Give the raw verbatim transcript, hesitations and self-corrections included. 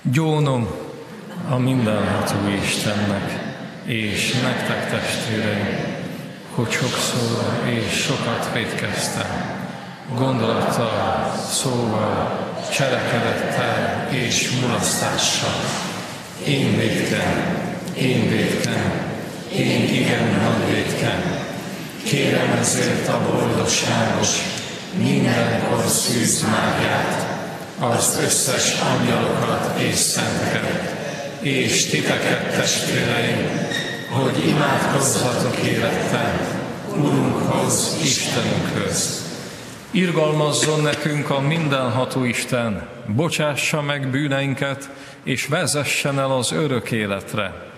Gyónom a mindenható Istennek, és nektek, testvéreim, hogy sokszor és sokat vétkeztem, gondolattal, szóval, cselekedettel és mulasztással. Én vétkem, én vétkem, én igen nagy vétkem. Kérem ezért a boldogságos, mindenkor szűz mágiát, az összes angyalokat és szenteket, és titeket, testvéreim, hogy imádkozzatok élettel Urunkhoz, Istenünkhöz. Irgalmazzon nekünk a mindenható Isten, bocsássa meg bűneinket, és vezessen el az örök életre.